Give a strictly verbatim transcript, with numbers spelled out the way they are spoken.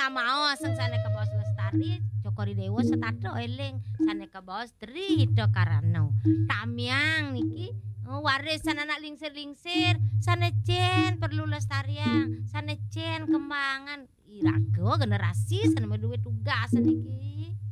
ora mau sing Saneka Baos Lestari Joko Ridewo setadok eling Saneka Baos Dri Hida Karano. Tamyang niki warisan anak lingsir-lingsir sanejen perlu lestarian, sanejen kembangan irago generasi saneme duwe tugas niki.